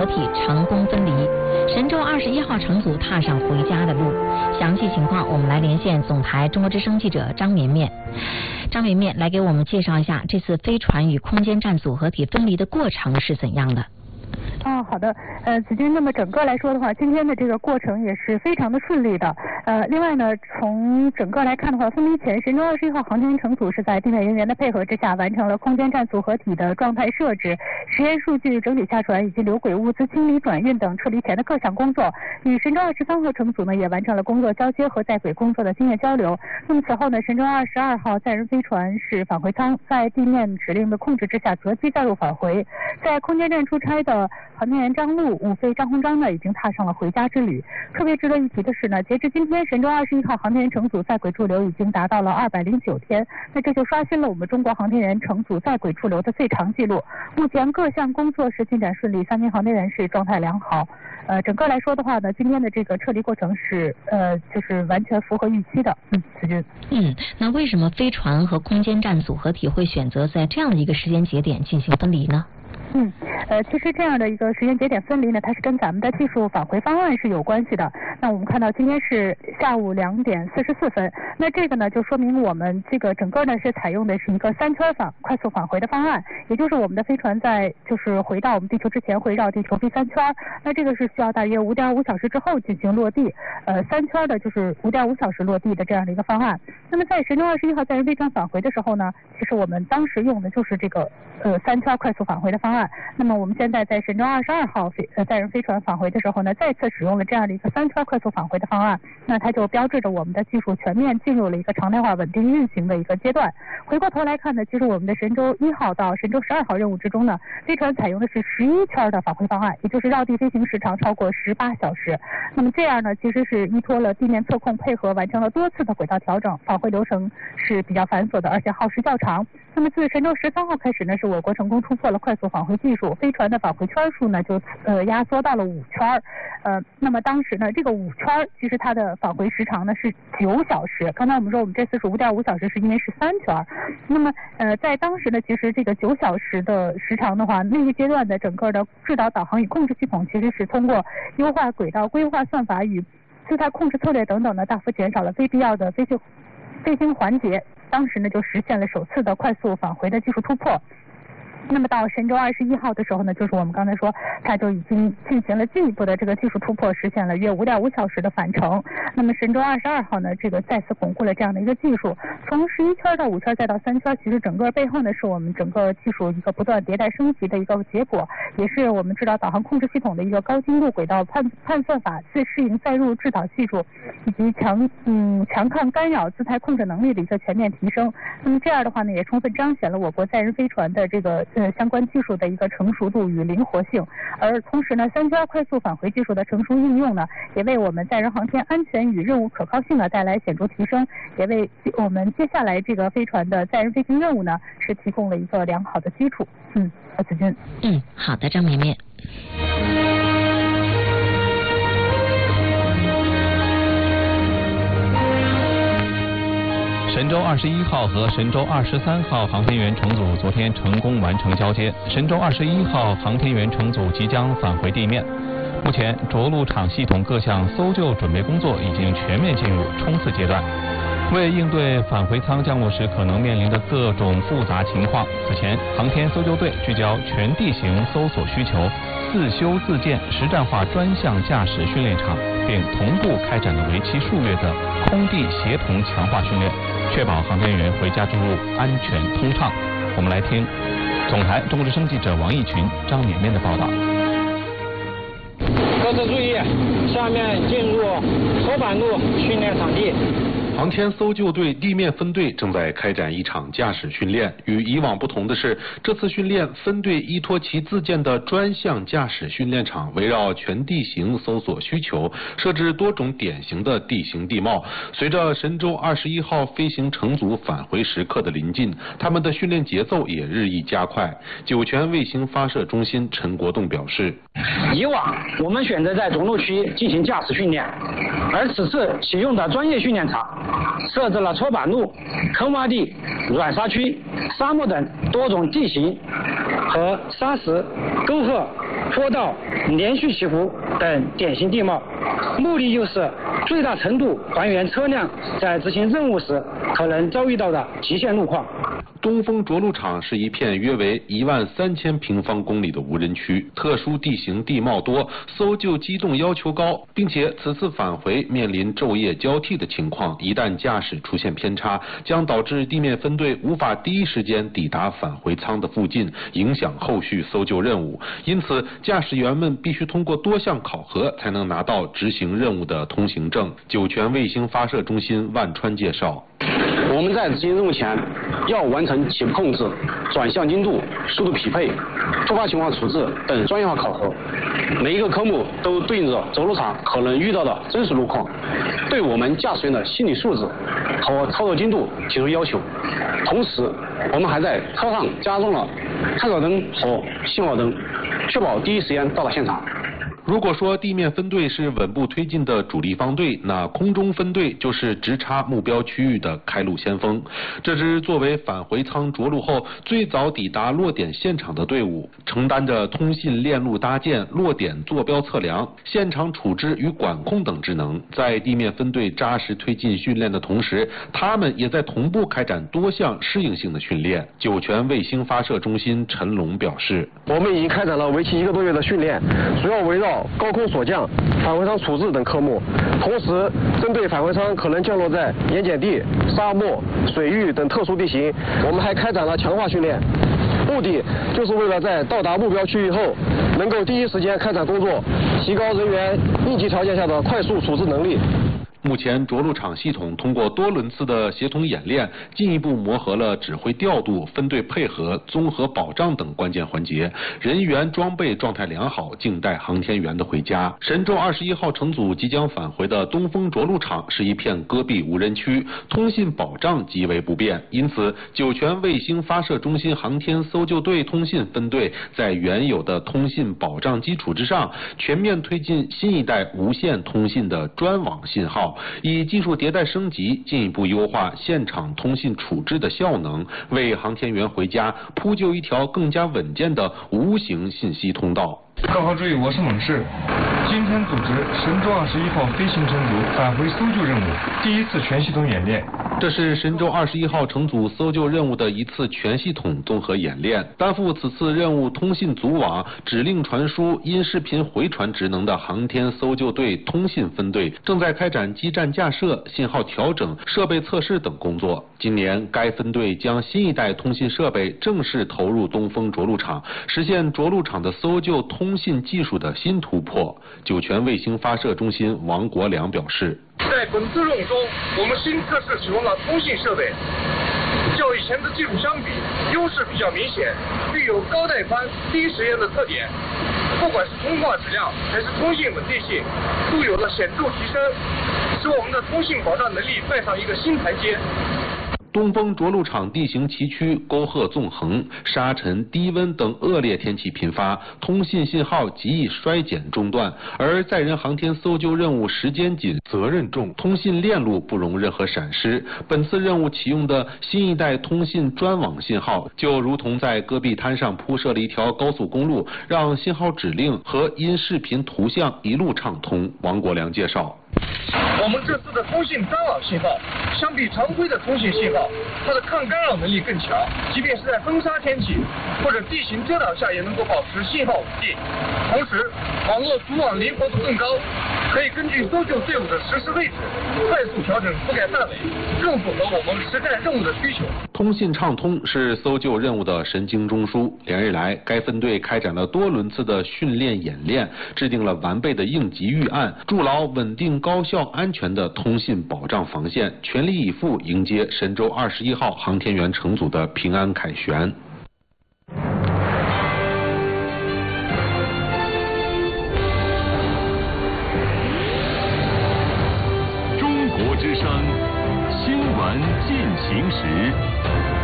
合体成功分离，神舟21号乘组踏上回家的路。详细情况我们来连线总台中国之声记者张绵绵。张绵绵来给我们介绍一下这次飞船与空间站组合体分离的过程是怎样的。 好的，子君，那么整个来说的话，今天的这个过程也是非常的顺利的。另外呢，从整个来看的话，分离前，神舟21号航天员乘组是在地面人员的配合之下，完成了空间站组合体的状态设置、实验数据整体下传以及留轨物资清理转运等撤离前的各项工作。与神舟23号乘组呢，也完成了工作交接和在轨工作的经验交流。那么此后呢，神舟22号载人飞船是返回舱，在地面指令的控制之下择机载入返回。在空间站出差的航天员张陆、五飞张鸿章呢，已经踏上了回家之旅。特别值得一提的是呢，截至今天，神舟21号航天员乘组在轨驻留已经达到了209天，那这就刷新了我们中国航天员乘组在轨驻留的最长记录。目前各项工作是进展顺利，3名航天员是状态良好。整个来说的话呢，今天的这个撤离过程是就是完全符合预期的。子君。 那为什么飞船和空间站组合体会选择在这样的一个时间节点进行分离呢？ 其实这样的一个时间节点分离呢，它是跟咱们的技术返回方案是有关系的。那我们看到今天是下午2点44分，那这个呢就说明我们这个整个呢是采用的是一个3圈快速返回的方案，也就是我们的飞船在就是回到我们地球之前会绕地球飞3圈，那这个是需要大约5.5小时之后进行落地，3圈的就是5.5小时落地的这样的一个方案。那么在神舟21号载人飞船返回的时候呢，其实我们当时用的就是这个3圈快速返回的方案。那么我们现在在神舟22号载人飞船返回的时候呢，再次使用了这样的一个3圈快速返回的方案，那它就标志着我们的技术全面进入了一个常态化稳定运行的一个阶段。回过头来看呢，其实我们的神舟1号到神舟12号任务之中呢，飞船采用的是11圈的返回方案，也就是绕地飞行时长超过18小时。那么这样呢，其实是依托了地面测控配合，完成了多次的轨道调整，返回流程是比较繁琐的，而且耗时较长。那么自神舟13号开始呢，是我国成功突破了快速返回技术，飞船的返回圈数呢就压缩到了5圈。那么当时呢，这个5圈其实它的返回时长呢是9小时。刚才我们说我们这次是5.5小时，是因为是3圈。那么在当时呢，其实这个9小时的时长的话，那个阶段的整个的制导、导航与控制系统其实是通过优化轨道规划算法与姿态控制策略等等呢，大幅减少了非必要的飞行环节。当时呢就实现了首次的快速返回的技术突破。那么到神舟21号的时候呢，就是我们刚才说，它就已经进行了进一步的这个技术突破，实现了约5.5小时的返程。那么神舟22号呢，这个再次巩固了这样的一个技术，从11圈到5圈再到3圈，其实整个背后呢是我们整个技术一个不断迭代升级的一个结果，也是我们制导导航控制系统的一个高精度轨道判算法、自适应载入制导技术以及强抗干扰姿态控制能力的一个全面提升。那么这样的话呢，也充分彰显了我国载人飞船的这个相关技术的一个成熟度与灵活性。而同时呢，3圈快速返回技术的成熟应用呢，也为我们载人航天安全与任务可靠性呢带来显著提升，也为我们接下来这个飞船的载人飞行任务呢是提供了一个良好的基础。子君。 好的，张绵绵。 神舟21号和神舟23号航天员乘组昨天成功完成交接，神舟21号航天员乘组即将返回地面。目前着陆场系统各项搜救准备工作已经全面进入冲刺阶段。为应对返回舱降落时可能面临的各种复杂情况，此前航天搜救队聚焦全地形搜索需求，自修自建实战化专项驾驶训练场，并同步开展了为期数月的空地协同强化训练，确保航天员回家之路安全通畅。我们来听总台中国之声记者王义群、张绵绵的报道。 各自注意，下面进入搓板路训练场地。 航天搜救队地面分队正在开展一场驾驶训练。与以往不同的是，这次训练分队依托其自建的专项驾驶训练场，围绕全地形搜索需求，设置多种典型的地形地貌。随着神舟21号飞行乘组返回时刻的临近，他们的训练节奏也日益加快。酒泉卫星发射中心陈国栋表示， 以往我们选择在着陆区进行驾驶训练，而此次启用的专业训练场设置了搓板路、坑洼地、软沙区、沙漠等多种地形和沙石、沟壑、 坡道、连续起伏等典型地貌，目的就是最大程度还原车辆在执行任务时可能遭遇到的极限路况。 东风着陆场是一片约为13000平方公里的无人区，特殊地形地貌多，搜救机动要求高，并且此次返回面临昼夜交替的情况，一旦驾驶出现偏差，将导致地面分队无法第一时间抵达返回舱的附近，影响后续搜救任务。因此，驾驶员们必须通过多项考核，才能拿到执行任务的通行证。酒泉卫星发射中心万川介绍。 我们在执行任务前要完成起步控制、转向精度、速度匹配、突发情况处置等专业化考核。每一个科目都对应着着陆场可能遇到的真实路况，对我们驾驶员的心理素质和操作精度提出要求。同时，我们还在车上加装了探照灯和信号灯，确保第一时间到达现场。 如果说地面分队是稳步推进的主力方队，那空中分队就是直插目标区域的开路先锋。这支作为返回舱着陆后最早抵达落点现场的队伍，承担着通信链路搭建、落点坐标测量、现场处置与管控等职能。在地面分队扎实推进训练的同时，他们也在同步开展多项适应性的训练。酒泉卫星发射中心陈龙表示， 我们已经开展了为期1个多月的训练，主要围绕高空锁降、返回舱处置等科目，同时针对返回舱可能降落在盐碱地、沙漠、水域等特殊地形，我们还开展了强化训练，目的就是为了在到达目标区域后，能够第一时间开展工作，提高人员应急条件下的快速处置能力。 目前着陆场系统通过多轮次的协同演练，进一步磨合了指挥调度、分队配合、综合保障等关键环节，人员装备状态良好，静待航天员的回家。神舟21号乘组即将返回的东风着陆场是一片戈壁无人区，通信保障极为不便，因此酒泉卫星发射中心航天搜救队通信分队在原有的通信保障基础之上，全面推进新一代无线通信的专网信号，以技术迭代升级，进一步优化现场通信处置的效能，为航天员回家铺就一条更加稳健的无形信息通道。 各号注意，我是猛士。今天组织神舟21号飞行乘组返回搜救任务第一次全系统演练。 这是神舟21号乘组搜救任务的一次全系统综合演练。担负此次任务通信组网、指令传输、音视频回传职能的航天搜救队通信分队，正在开展基站架设、信号调整、设备测试等工作。今年，该分队将新一代通信设备正式投入东风着陆场，实现着陆场的搜救通信技术的新突破。酒泉卫星发射中心王国良表示， 在本次任务中，我们新测试使用了通信设备，较以前的技术相比，优势比较明显，具有高带宽、低时延的特点。不管是通话质量还是通信稳定性，都有了显著提升，使我们的通信保障能力迈上一个新台阶。 东风着陆场地形崎岖，沟壑纵横，沙尘、低温等恶劣天气频发，通信信号极易衰减中断。而载人航天搜救任务时间紧、责任重，通信链路不容任何闪失。本次任务启用的新一代通信专网信号，就如同在戈壁滩上铺设了一条高速公路，让信号指令和音视频图像一路畅通。王国良介绍。 我们这次的通信专网信号，相比常规的通信信号，它的抗干扰能力更强，即便是在风沙天气或者地形遮挡下，也能够保持信号稳定。同时，网络组网灵活度更高，可以根据搜救队伍的实时位置，快速调整覆盖范围，更符合我们实战任务的需求。 通信畅通是搜救任务的神经中枢。连日来，该分队开展了多轮次的训练演练，制定了完备的应急预案，筑牢稳定、高效、安全的通信保障防线，全力以赴迎接神舟21号航天员乘组的平安凯旋。 中国之声，新闻进行时。